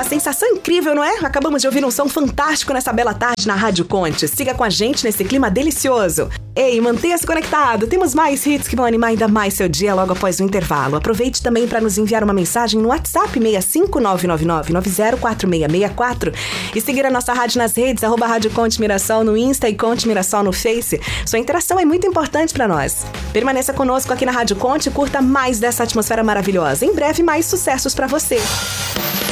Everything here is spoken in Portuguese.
sensação incrível, não é? Acabamos de ouvir um som fantástico nessa bela tarde na Rádio Conte. Siga com a gente nesse clima delicioso. Ei, mantenha-se conectado. Temos mais hits que vão animar ainda mais seu dia logo após o intervalo. Aproveite também para nos enviar uma mensagem no WhatsApp 65999904664 e seguir a nossa rádio nas redes, @Rádio Conte Mirassol no Insta e Conte Mirassol no Face. Sua interação é muito importante para nós. Permaneça conosco aqui na Rádio Conte e curta mais dessa atmosfera maravilhosa. Em breve, mais sucessos para você.